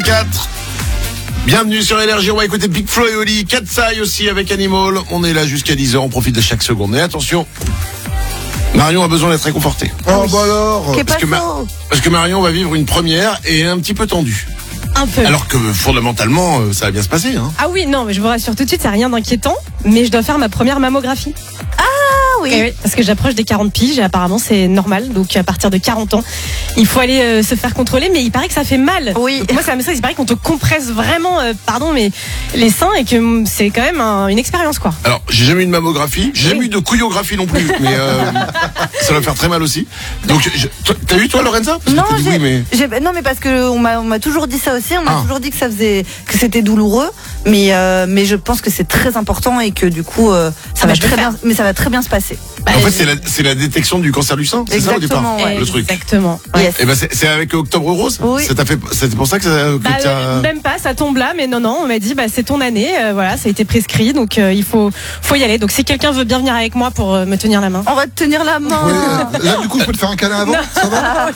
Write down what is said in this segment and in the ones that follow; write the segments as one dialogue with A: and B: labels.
A: 8h04. Bienvenue sur Énergie, on va écouter Big Flo et Oli, Katsai aussi avec Animal. On est là jusqu'à 10h, on profite de chaque seconde. Et attention, Marion a besoin d'être réconfortée.
B: Oh bah alors
A: Parce que Marion va vivre une première et est un petit peu tendue.
C: Un peu.
A: Alors que fondamentalement, ça va bien se passer. Hein.
C: Ah oui, non, mais je vous rassure tout de suite, c'est rien d'inquiétant, mais je dois faire ma première mammographie.
D: Oui.
C: Oui, parce que j'approche des 40 piges et apparemment c'est normal, donc à partir de 40 ans, il faut aller se faire contrôler, mais il paraît que ça fait mal.
D: Oui.
C: Donc moi c'est la même chose, il paraît qu'on te compresse vraiment, mais les seins et que c'est quand même une expérience quoi.
A: Alors, j'ai jamais eu de mammographie, j'ai jamais eu de couillographie non plus, mais ça va faire très mal aussi. Donc, t'as eu toi Lorenza? Parce que
D: Non,
A: t'as dit oui, mais...
D: non, mais parce que on m'a toujours dit ça aussi. On m'a toujours dit que que c'était douloureux, mais je pense que c'est très important et que du coup ça va très bien, mais ça va très bien se passer.
C: Bah,
A: En fait, c'est la détection du cancer du sein, c'est ça au départ,
D: ouais.
A: le truc.
C: Exactement.
D: Yes.
A: Et ben c'est avec Octobre Rose.
D: Oui.
A: C'est pour ça que t'as...
C: Même pas, ça tombe là, mais non, on m'a dit c'est ton année, voilà, ça a été prescrit, donc il faut y aller. Donc si quelqu'un veut bien venir avec moi pour me tenir la main.
D: On va te tenir la main.
B: Ouais, là du coup je peux te faire un câlin avant, ça va?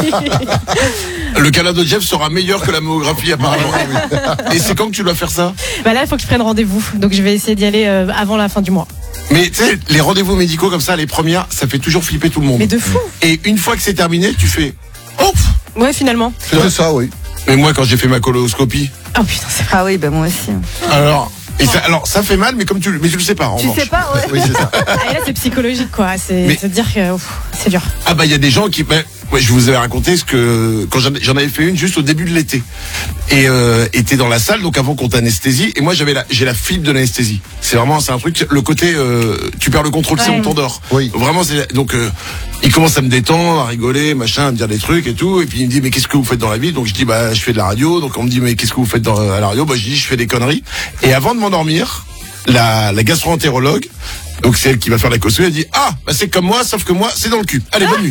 A: Le câlin de Jeff sera meilleur que la mammographie apparemment. Et c'est quand que tu dois faire ça?
C: Là, il faut que je prenne rendez-vous, donc je vais essayer d'y aller avant la fin du mois.
A: Mais tu sais, les rendez-vous médicaux comme ça, les premières, ça fait toujours flipper tout le monde.
C: Mais de fou.
A: Et une fois que c'est terminé, tu fais... Oh.
C: Ouais, finalement.
B: C'est ça, oui.
A: Mais moi, quand j'ai fait ma coloscopie...
C: Oh putain, c'est vrai.
D: Ah oui, moi aussi.
A: Alors ça fait mal, mais tu le sais pas. En
D: Tu
A: revanche.
D: sais pas, ouais.
B: Oui, c'est ça.
C: Et là, c'est psychologique, quoi. C'est se dire que c'est dur.
A: Ah bah il y a des gens qui... Ouais, je vous avais raconté quand j'en avais fait une juste au début de l'été. Et t'es dans la salle, donc avant qu'on t'anesthésie. Et moi j'ai la fibre de l'anesthésie. C'est un truc, le côté tu perds le contrôle, c'est on t'endort.
B: Oui.
A: Vraiment donc il commence à me détendre, à rigoler, machin, à me dire des trucs et tout. Et puis il me dit mais qu'est-ce que vous faites dans la vie? Donc je dis je fais de la radio. Donc on me dit mais qu'est-ce que vous faites à la radio? Je dis je fais des conneries. Et avant de m'endormir, la gastro-entérologue, donc c'est elle qui va faire la caution, elle dit c'est comme moi, sauf que moi c'est dans le cul. Allez, bonne nuit.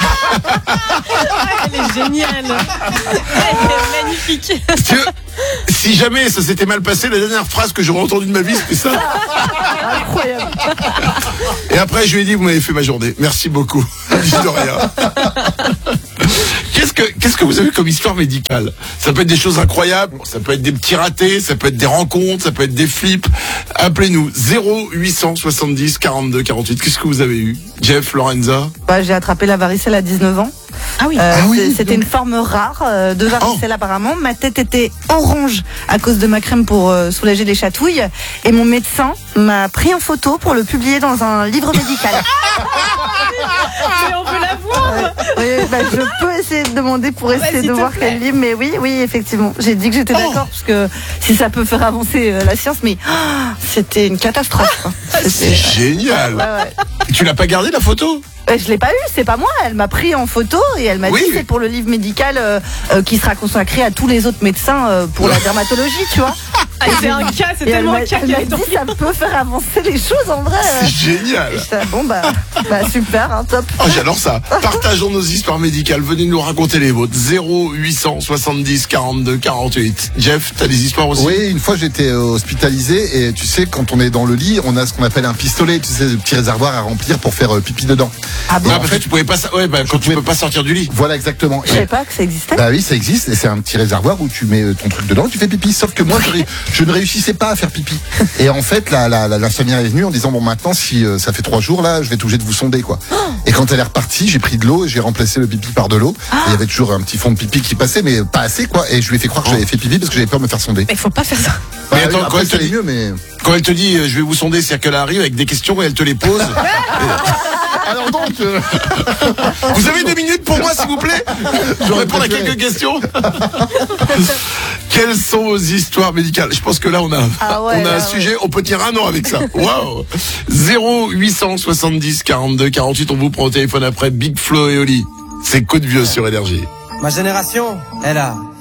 C: Elle est géniale. Elle est magnifique.
A: Si jamais ça s'était mal passé, la dernière phrase que j'aurais entendue de ma vie, c'était ça.
D: Incroyable.
A: Et après, je lui ai dit, vous m'avez fait ma journée. Merci beaucoup. Je dis de rien. Qu'est-ce que vous avez comme histoire médicale? Ça peut être des choses incroyables, ça peut être des petits ratés, ça peut être des rencontres, ça peut être des flips. Appelez-nous 0870 42 48. Qu'est-ce que vous avez eu? Jeff, Lorenza?
D: J'ai attrapé la varicelle à 19 ans.
C: Ah oui.
D: C'était une forme rare de varicelle apparemment. Ma tête était orange à cause de ma crème pour soulager les chatouilles. Et mon médecin m'a pris en photo pour le publier dans un livre médical.
C: Mais on peut la voir.
D: Oui, je peux essayer de demander pour essayer
C: s'il
D: de
C: te
D: voir
C: plaît.
D: quel livre. Mais oui, effectivement. J'ai dit que j'étais d'accord parce que si ça peut faire avancer la science, mais c'était une catastrophe. Quoi.
A: C'est génial.
D: Ouais.
A: Tu l'as pas gardé la photo?
D: Je l'ai pas eu, c'est pas moi. Elle m'a pris en photo et elle m'a dit c'est pour le livre médical qui sera consacré à tous les autres médecins pour la dermatologie, tu vois.
C: C'est un cas, c'est
D: Et
C: tellement un cas
D: elle
C: qui
D: m'a
C: est
D: dit ça peut faire avancer les choses en vrai.
A: C'est génial.
D: Et j'étais, super, top.
A: Oh, j'adore ça. Partageons nos histoires médicales. Venez nous raconter les vôtres. 0870 42 48. Jeff, t'as des histoires aussi?
B: Oui, une fois j'étais hospitalisé et tu sais, quand on est dans le lit, on a ce qu'on appelle un pistolet, tu sais, le petit réservoir à remplir pour faire pipi dedans.
D: Ah bon?
A: Non, parce que tu pouvais pas, quand tu peux pas sortir du lit.
B: Voilà, exactement.
D: Je savais pas que ça existait.
B: Bah oui, ça existe et c'est un petit réservoir où tu mets ton truc dedans et tu fais pipi. Sauf que moi, je ne réussissais pas à faire pipi. Et en fait, l'infirmière est venue en disant maintenant, si ça fait 3 jours là, je vais être obligé de vous sonder quoi. Et quand elle est repartie, j'ai pris de l'eau et j'ai remplacé le pipi par de l'eau. Et il y avait toujours un petit fond de pipi qui passait, mais pas assez quoi. Et je lui ai fait croire que j'avais fait pipi parce que j'avais peur de me faire sonder.
C: Mais faut pas faire ça.
A: Mais
B: Bah,
A: attends,
B: oui, après, ça allait mieux, mais
A: quand elle te dit je vais vous sonder, c'est qu'elle arrive avec des questions et elle te les pose.
B: alors donc,
A: Vous avez 2 minutes pour moi, s'il vous plaît? Je vais répondre à quelques questions. Quelles sont vos histoires médicales? Je pense que là, on a un sujet, on peut tenir 1 an avec ça. Waouh! 0870 42 48, on vous prend au téléphone après Big Flo et Oli. C'est Coup de vieux sur Énergie.
E: Ma génération, elle a